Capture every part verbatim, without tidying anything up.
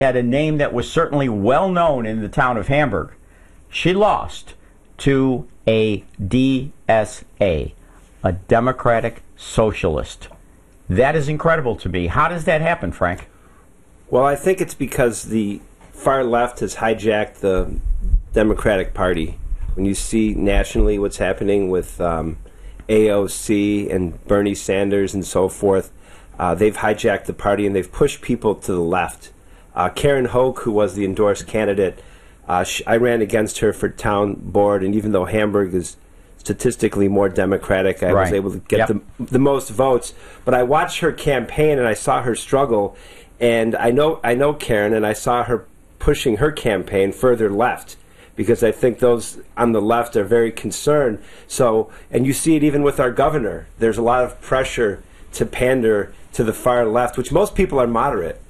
had a name that was certainly well known in the town of Hamburg. She lost to a D S A, a Democratic Socialist. That is incredible to me. How does that happen, Frank? Well, I think it's because the far left has hijacked the Democratic Party. When you see nationally what's happening with um, A O C and Bernie Sanders and so forth, uh, they've hijacked the party and they've pushed people to the left. Uh, Karen Hoke, who was the endorsed candidate, uh, sh- I ran against her for town board, and even though Hamburg is statistically more Democratic, I right. was able to get yep. the, the most votes. But I watched her campaign and I saw her struggle, and I know I know Karen, and I saw her pushing her campaign further left, because I think those on the left are very concerned. So, and you see it even with our governor. There's a lot of pressure to pander to the far left, which most people are moderate.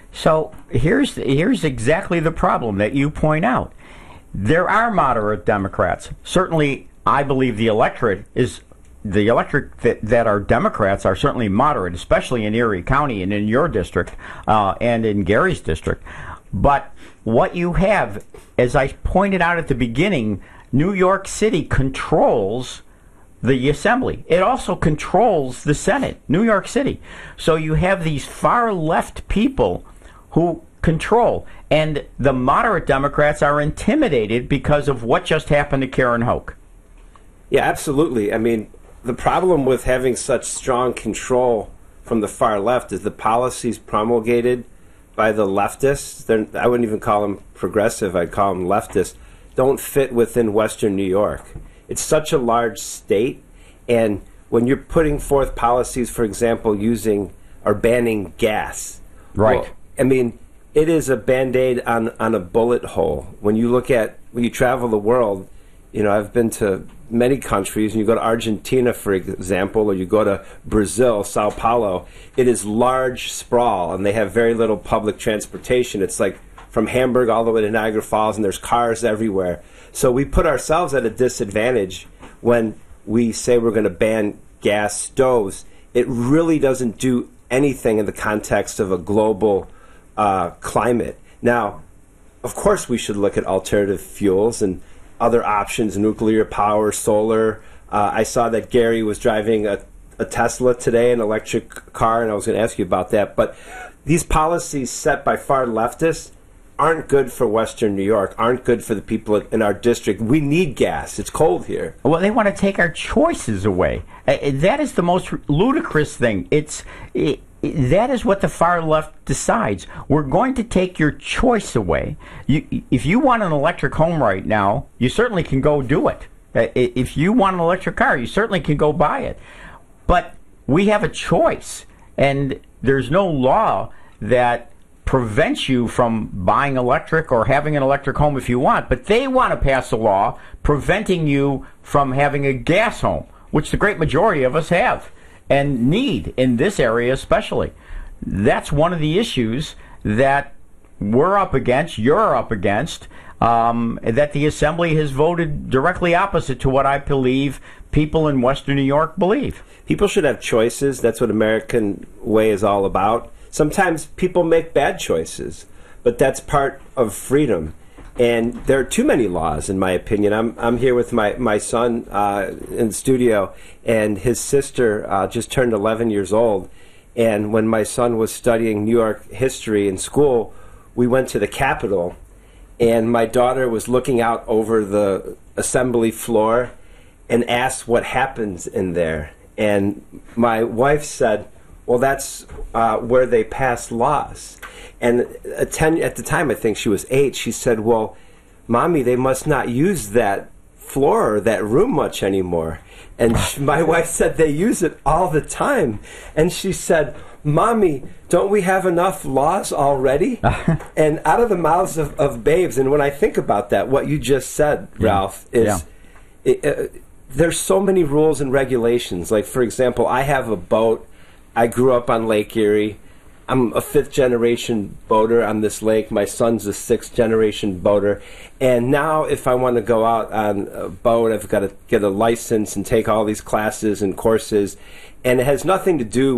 So here's here's exactly the problem that you point out. There are moderate Democrats. Certainly, I believe the electorate is the electorate that, that are Democrats are certainly moderate, especially in Erie County and in your district uh, and in Gary's district. But what you have, as I pointed out at the beginning, New York City controls the Assembly. It also controls the Senate, New York City. So you have these far left people who control, and the moderate Democrats are intimidated because of what just happened to Karen Hoke. Yeah, absolutely. I mean, the problem with having such strong control from the far left is the policies promulgated by the leftists. They're, I wouldn't even call them progressive, I'd call them leftist, don't fit within Western New York. It's such a large state, and when you're putting forth policies, for example, using or banning gas, right? Well, I mean, it is a Band-Aid on, on a bullet hole. When you look at, when you travel the world, you know, I've been to many countries, and you go to Argentina, for example, or you go to Brazil, Sao Paulo, it is large sprawl, and they have very little public transportation. It's like from Hamburg all the way to Niagara Falls, and there's cars everywhere. So we put ourselves at a disadvantage when we say we're going to ban gas stoves. It really doesn't do anything in the context of a global uh, climate. Now, of course, we should look at alternative fuels and other options, nuclear power, solar. Uh, I saw that Gary was driving a, a Tesla today, an electric car, and I was going to ask you about that. But these policies set by far leftists aren't good for Western New York, aren't good for the people in our district. We need gas. It's cold here. Well, they want to take our choices away. Uh, that is the most ludicrous thing. It's it, that is what the far left decides. We're going to take your choice away. You, if you want an electric home right now, you certainly can go do it. Uh, if you want an electric car, you certainly can go buy it. But we have a choice, and there's no law that prevents you from buying electric or having an electric home if you want. But they want to pass a law preventing you from having a gas home, which the great majority of us have and need in this area especially. That's one of the issues that we're up against, you're up against, um, that the Assembly has voted directly opposite to what I believe people in Western New York believe. People should have choices. That's what American way is all about. Sometimes people make bad choices, but that's part of freedom. And there are too many laws, in my opinion. I'm I'm here with my, my son uh, in the studio, and his sister uh, just turned eleven years old. And when my son was studying New York history in school, we went to the Capitol, and my daughter was looking out over the assembly floor and asked what happens in there. And my wife said, well, that's uh, where they pass laws. And at, ten, at the time, I think she was eight, she said, well, Mommy, they must not use that floor or that room much anymore. And she, my wife said they use it all the time. And she said, Mommy, don't we have enough laws already? And out of the mouths of, of babes, and when I think about that, what you just said, yeah. Ralph, is yeah. it, uh, there's so many rules and regulations. Like, for example, I have a boat. I grew up on Lake Erie. I'm a fifth-generation boater on this lake. My son's a sixth-generation boater. And now if I want to go out on a boat, I've got to get a license and take all these classes and courses. And it has nothing to do with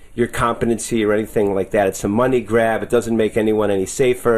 your competency or anything like that. It's a money grab. It doesn't make anyone any safer.